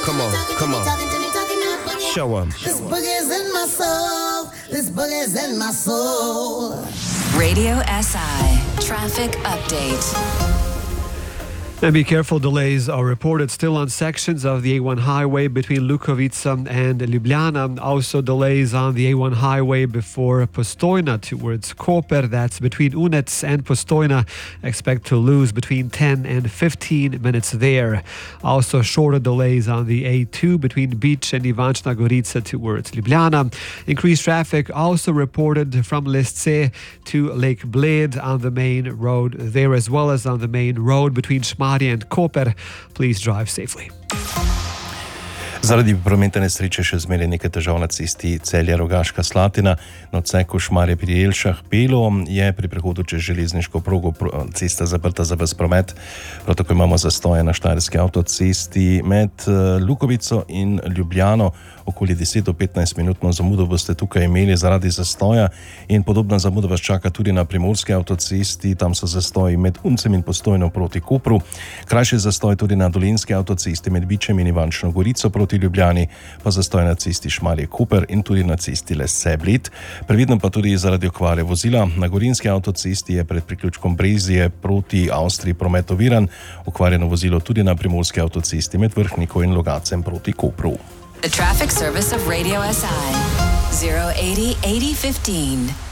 Come on, come on. Show 'em. This boogie's in my soul. This boogie's in my soul. Radio SI Traffic Update. And be careful, delays are reported still on sections of the A1 highway between Lukovica and Ljubljana. Also delays on the A1 highway before Postojna towards Koper. That's between Unec and Postojna. Expect to lose between 10 and 15 minutes there. Also shorter delays on the A2 between Bič and Ivančna Gorica towards Ljubljana. Increased traffic also reported from Lesce to Lake Bled on the main road there, as well as on the main road between Šmarje and Koper. Please drive safely. Zaradi prometne nesreče še zmeraj nekaj težav na cesti Celje-Rogaška Slatina. Na odseku Šmarje pri Jelšah-Belo je pri prehodu čez železniško progo cesta zaprta za ves promet. Prav tako imamo zastoje na štajerski avtocesti med Lukovico in Ljubljano. Okoli 10 do 15 minutno zamudo boste tukaj imeli zaradi zastoja in podobna zamuda vas čaka tudi na primorski avtocesti. Tam so zastoji med Uncem in Postojno proti Kopru. Krajši zastoj tudi na dolenjski avtocesti med Bičem in Ivančno Gorico proti Ljubljani, pa zastoj na cesti Šmarje-Koper in tudi na cesti Lesce-Bled. Previdno pa tudi zaradi okvare vozila. Na gorenjski avtocesti je pred priključkom Brezje proti Avstriji promet oviran. Okvarjeno vozilo tudi na primorski avtocesti med Vrhniko in Logacem proti Kopru. The traffic service of Radio SI 080 8015.